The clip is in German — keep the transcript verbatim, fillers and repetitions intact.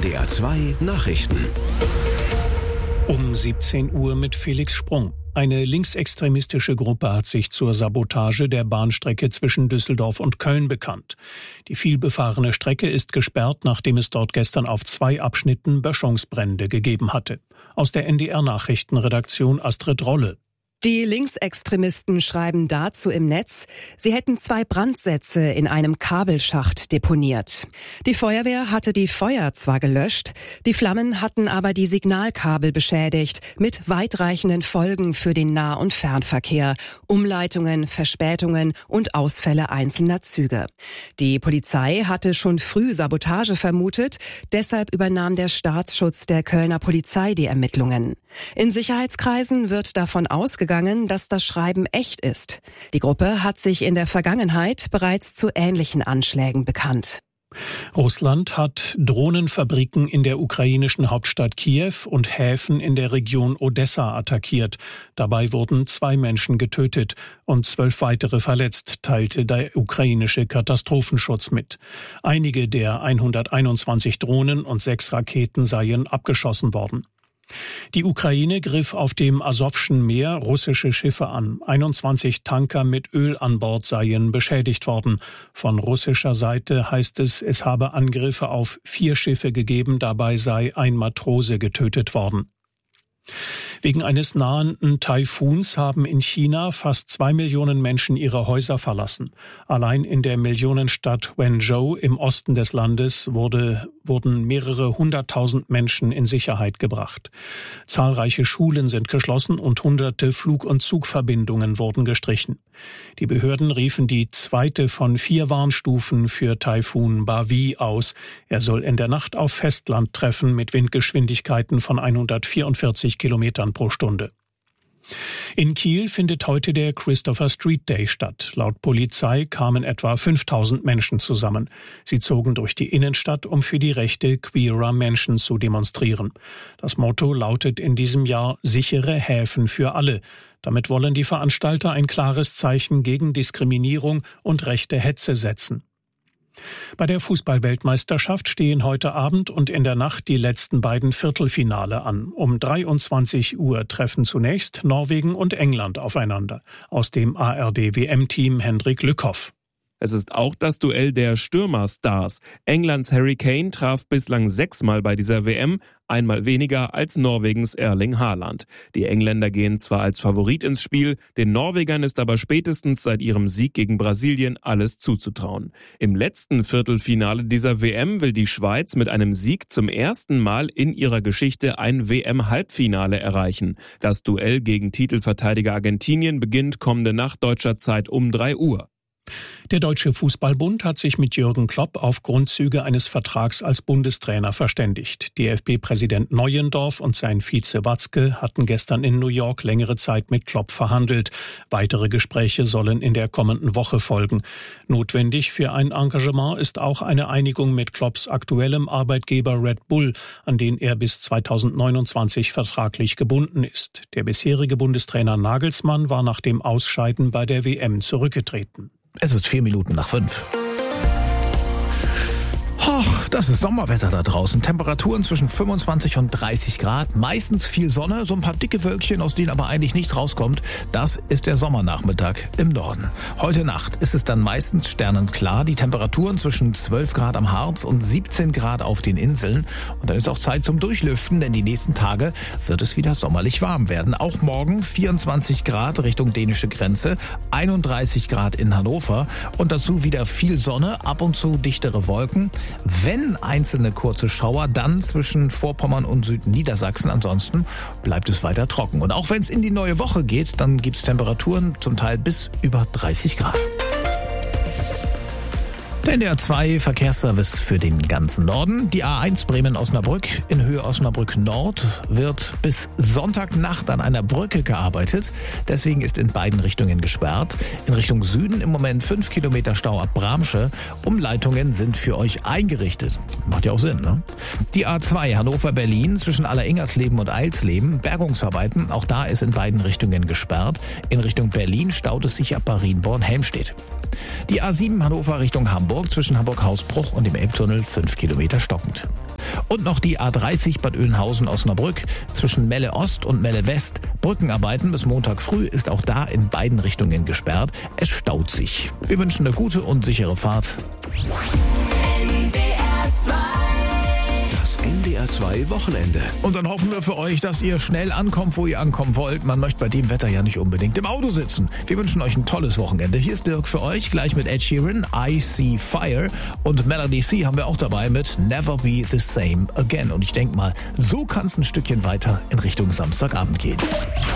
D R zwei Nachrichten. Um siebzehn Uhr mit Felix Sprung. Eine linksextremistische Gruppe hat sich zur Sabotage der Bahnstrecke zwischen Düsseldorf und Köln bekannt. Die vielbefahrene Strecke ist gesperrt, nachdem es dort gestern auf zwei Abschnitten Böschungsbrände gegeben hatte. Aus der N D R-Nachrichtenredaktion Astrid Rolle. Die Linksextremisten schreiben dazu im Netz, sie hätten zwei Brandsätze in einem Kabelschacht deponiert. Die Feuerwehr hatte die Feuer zwar gelöscht, die Flammen hatten aber die Signalkabel beschädigt, mit weitreichenden Folgen für den Nah- und Fernverkehr, Umleitungen, Verspätungen und Ausfälle einzelner Züge. Die Polizei hatte schon früh Sabotage vermutet, deshalb übernahm der Staatsschutz der Kölner Polizei die Ermittlungen. In Sicherheitskreisen wird davon ausgegangen, dass das Schreiben echt ist. Die Gruppe hat sich in der Vergangenheit bereits zu ähnlichen Anschlägen bekannt. Russland hat Drohnenfabriken in der ukrainischen Hauptstadt Kiew und Häfen in der Region Odessa attackiert. Dabei wurden zwei Menschen getötet und zwölf weitere verletzt, teilte der ukrainische Katastrophenschutz mit. Einige der hunderteinundzwanzig Drohnen und sechs Raketen seien abgeschossen worden. Die Ukraine griff auf dem Asowschen Meer russische Schiffe an. einundzwanzig Tanker mit Öl an Bord seien beschädigt worden. Von russischer Seite heißt es, es habe Angriffe auf vier Schiffe gegeben, dabei sei ein Matrose getötet worden. Wegen eines nahenden Taifuns haben in China fast zwei Millionen Menschen ihre Häuser verlassen. Allein in der Millionenstadt Wenzhou im Osten des Landes wurde, wurden mehrere hunderttausend Menschen in Sicherheit gebracht. Zahlreiche Schulen sind geschlossen und hunderte Flug- und Zugverbindungen wurden gestrichen. Die Behörden riefen die zweite von vier Warnstufen für Taifun Bavi aus. Er soll in der Nacht auf Festland treffen mit Windgeschwindigkeiten von hundertvierundvierzig Kilometern pro Stunde. In Kiel findet heute der Christopher Street Day statt. Laut Polizei kamen etwa fünftausend Menschen zusammen. Sie zogen durch die Innenstadt, um für die Rechte queerer Menschen zu demonstrieren. Das Motto lautet in diesem Jahr sichere Häfen für alle. Damit wollen die Veranstalter ein klares Zeichen gegen Diskriminierung und rechte Hetze setzen. Bei der Fußball-Weltmeisterschaft stehen heute Abend und in der Nacht die letzten beiden Viertelfinale an. Um dreiundzwanzig Uhr treffen zunächst Norwegen und England aufeinander. Aus dem A R D-W M-Team Hendrik Lückhoff. Es ist auch das Duell der Stürmerstars. Englands Harry Kane traf bislang sechsmal bei dieser W M, einmal weniger als Norwegens Erling Haaland. Die Engländer gehen zwar als Favorit ins Spiel, den Norwegern ist aber spätestens seit ihrem Sieg gegen Brasilien alles zuzutrauen. Im letzten Viertelfinale dieser W M will die Schweiz mit einem Sieg zum ersten Mal in ihrer Geschichte ein W M-Halbfinale erreichen. Das Duell gegen Titelverteidiger Argentinien beginnt kommende Nacht deutscher Zeit um drei Uhr. Der Deutsche Fußballbund hat sich mit Jürgen Klopp auf Grundzüge eines Vertrags als Bundestrainer verständigt. D F B-Präsident Neuendorf und sein Vize Watzke hatten gestern in New York längere Zeit mit Klopp verhandelt. Weitere Gespräche sollen in der kommenden Woche folgen. Notwendig für ein Engagement ist auch eine Einigung mit Klopps aktuellem Arbeitgeber Red Bull, an den er bis zweitausendneunundzwanzig vertraglich gebunden ist. Der bisherige Bundestrainer Nagelsmann war nach dem Ausscheiden bei der W M zurückgetreten. Es ist vier Minuten nach fünf. Och, das ist Sommerwetter da draußen. Temperaturen zwischen fünfundzwanzig und dreißig Grad. Meistens viel Sonne, so ein paar dicke Wölkchen, aus denen aber eigentlich nichts rauskommt. Das ist der Sommernachmittag im Norden. Heute Nacht ist es dann meistens sternenklar. Die Temperaturen zwischen zwölf Grad am Harz und siebzehn Grad auf den Inseln. Und dann ist auch Zeit zum Durchlüften, denn die nächsten Tage wird es wieder sommerlich warm werden. Auch morgen vierundzwanzig Grad Richtung dänische Grenze, einunddreißig Grad in Hannover und dazu wieder viel Sonne, ab und zu dichtere Wolken. Wenn einzelne kurze Schauer, dann zwischen Vorpommern und Südniedersachsen. Ansonsten bleibt es weiter trocken. Und auch wenn es in die neue Woche geht, dann gibt es Temperaturen zum Teil bis über dreißig Grad. Der N D R zwei Verkehrsservice für den ganzen Norden. Die A eins Bremen-Osnabrück in Höhe Osnabrück Nord wird bis Sonntagnacht an einer Brücke gearbeitet. Deswegen ist in beiden Richtungen gesperrt. In Richtung Süden im Moment fünf Kilometer Stau ab Bramsche. Umleitungen sind für euch eingerichtet. Macht ja auch Sinn, ne? Die A zwei Hannover-Berlin zwischen Alleringersleben und Eilsleben. Bergungsarbeiten, auch da ist in beiden Richtungen gesperrt. In Richtung Berlin staut es sich ab Marienborn-Helmstedt. Die A sieben Hannover Richtung Hamburg zwischen Hamburg-Hausbruch und dem Elbtunnel fünf Kilometer stockend. Und noch die A dreißig Bad Oeynhausen-Osnabrück zwischen Melle Ost und Melle West. Brückenarbeiten bis Montag früh ist auch da in beiden Richtungen gesperrt. Es staut sich. Wir wünschen eine gute und sichere Fahrt. Das N D R zwei Wochenende. Und dann hoffen wir für euch, dass ihr schnell ankommt, wo ihr ankommen wollt. Man möchte bei dem Wetter ja nicht unbedingt im Auto sitzen. Wir wünschen euch ein tolles Wochenende. Hier ist Dirk für euch, gleich mit Ed Sheeran, I See Fire. Und Melody C haben wir auch dabei mit Never Be the Same Again. Und ich denke mal, so kann es ein Stückchen weiter in Richtung Samstagabend gehen.